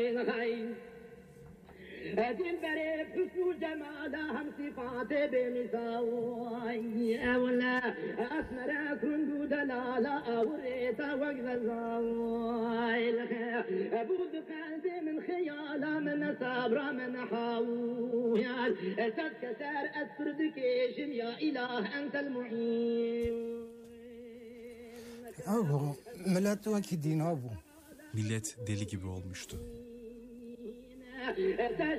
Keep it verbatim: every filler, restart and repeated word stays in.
دلبری حسن جمال هم صفات بمساوی اولا اسمر کندو دلالا اوريتا وقذاوي بود قلب من خيال من صبر من حاويال تتكسر اسردك يا اله انت المعين. Abu, millet vakit din abu. Millet deli gibi olmuştu.